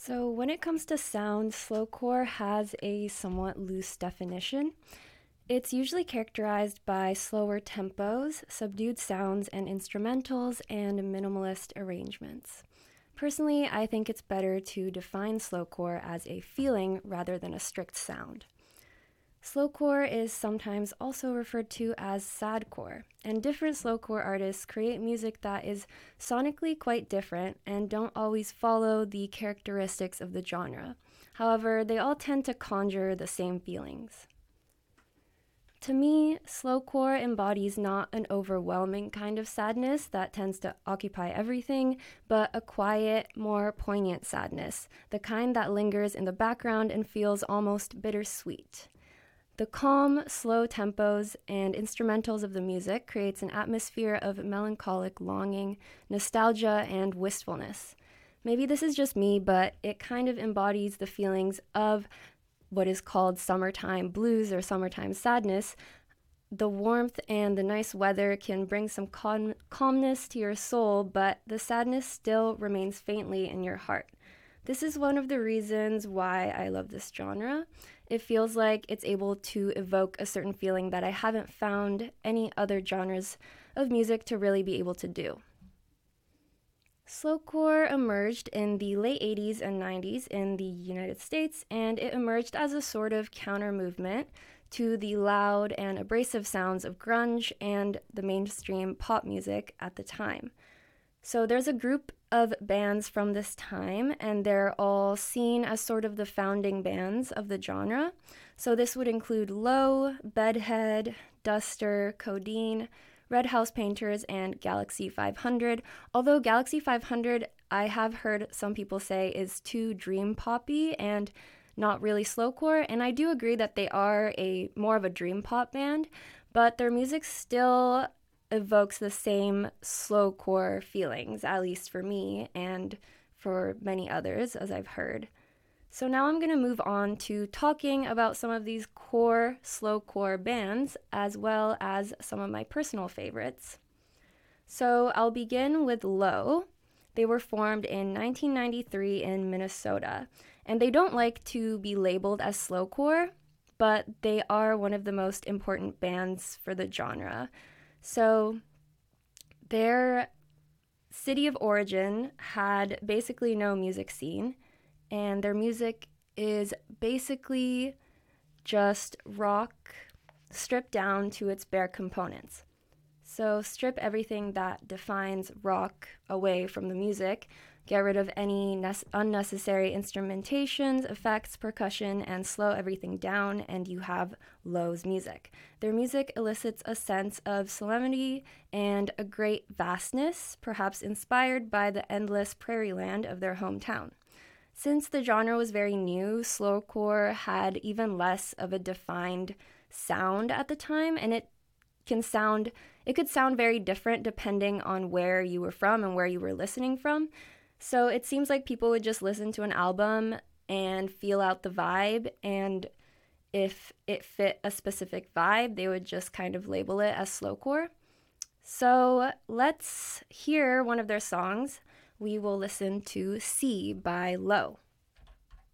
So, when it comes to sound, slowcore has a somewhat loose definition. It's usually characterized by slower tempos, subdued sounds and instrumentals, and minimalist arrangements. Personally, I think it's better to define slowcore as a feeling rather than a strict sound. Slowcore is sometimes also referred to as sadcore, and different slowcore artists create music that is sonically quite different and don't always follow the characteristics of the genre. However, they all tend to conjure the same feelings. To me, slowcore embodies not an overwhelming kind of sadness that tends to occupy everything, but a quiet, more poignant sadness, the kind that lingers in the background and feels almost bittersweet. The calm, slow tempos and instrumentals of the music creates an atmosphere of melancholic longing, nostalgia, and wistfulness. Maybe this is just me, but it kind of embodies the feelings of what is called summertime blues or summertime sadness. The warmth and the nice weather can bring some calmness to your soul, but the sadness still remains faintly in your heart. This is one of the reasons why I love this genre. It feels like it's able to evoke a certain feeling that I haven't found any other genres of music to really be able to do. Slowcore emerged in the late 80s and 90s in the United States, and it emerged as a sort of counter movement to the loud and abrasive sounds of grunge and the mainstream pop music at the time. So there's a group of bands from this time, and they're all seen as sort of the founding bands of the genre. So this would include Low, Bedhead, Duster, Codeine, Red House Painters, and Galaxy 500. Although Galaxy 500, I have heard some people say is too dream poppy and not really slowcore, and I do agree that they are a more of a dream pop band, but their music still evokes the same slowcore feelings, at least for me and for many others, as I've heard. So now I'm going to move on to talking about some of these core slowcore bands, as well as some of my personal favorites. So I'll begin with Low. They were formed in 1993 in Minnesota, and they don't like to be labeled as slowcore, but they are one of the most important bands for the genre. So their city of origin had basically no music scene, and their music is basically just rock stripped down to its bare components. So strip everything that defines rock away from the music, get rid of any unnecessary instrumentations, effects, percussion, and slow everything down, and you have Low's music. Their music elicits a sense of solemnity and a great vastness, perhaps inspired by the endless prairie land of their hometown. Since the genre was very new, slowcore had even less of a defined sound at the time, and it could sound very different depending on where you were from and where you were listening from. So it seems like people would just listen to an album and feel out the vibe, and if it fit a specific vibe, they would just kind of label it as slowcore. So let's hear one of their songs. We will listen to C by Low.